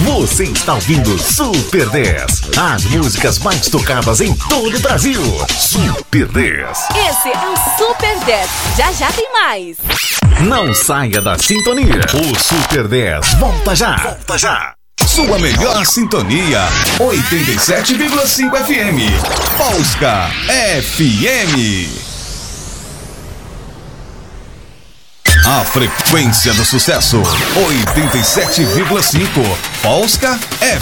Você está ouvindo Super 10. As músicas mais tocadas em todo o Brasil. Super 10. Esse é o Super 10. Já já tem mais. Não saia da sintonia. O Super 10 volta já. Volta já. Sua melhor sintonia, 87,5 FM. Polska FM. A frequência do sucesso, 87,5. Polska FM.